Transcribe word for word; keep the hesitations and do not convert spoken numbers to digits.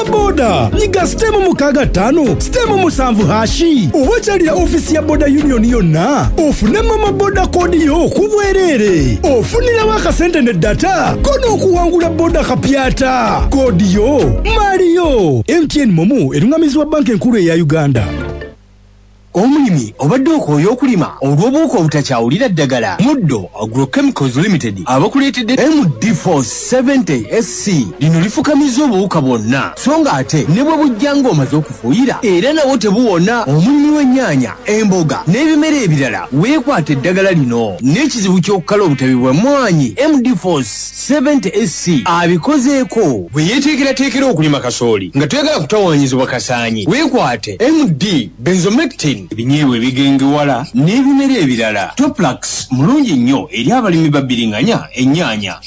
boda nyiga stemu mukaga tano stemu musanvu hashi owakyalira ofisi ya boda union yonna ofunemu amaboda kodi yo kubwerere ofunirawo akasente ne data kon'okuwangula boda kapyata kodi yo maliyo. M T N Momo erungamizibwa banka enkulu eya Uganda. Omulimi obadde okooya okulima olw'obuuka obutakyawulira ddagala Muddo Agrochemicals Limited abakuleetedde M D four seventy S C lino lifukamiza obuwuka bwonna so nga ate ne bwe bujja ng'omaze okufuuyira era nawo tebuwona. Omulimi w'ennyaanya emboga n'ebimera ebirala weekwata eddagala lino n'ekizibu ky'okukala obutabi bwa mmwanyi M D four seventy S C abikozeeko bwe yeeteekerateekera okulima kasooli nga toyagala kutawaanyizibwa kasaanyi weekwate M D benzomectin ebinyeebwa ebigengewala n'ebimera ebirala. Toplax mulungi nnyo eri abalimi babbiringanya ennyaanya